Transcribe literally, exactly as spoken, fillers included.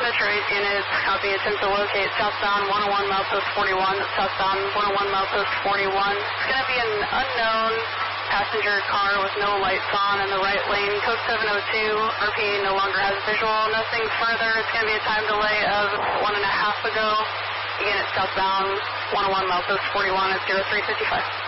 Metro eight units, copy, attempt to locate southbound one oh one milepost forty-one, southbound one oh one milepost forty-one. It's going to be an unknown passenger car with no lights on in the right lane, code seven oh two, R P no longer has visual, nothing further. It's going to be a time delay of one and a half ago. Again, it's southbound one oh one milepost forty-one at zero three fifty-five.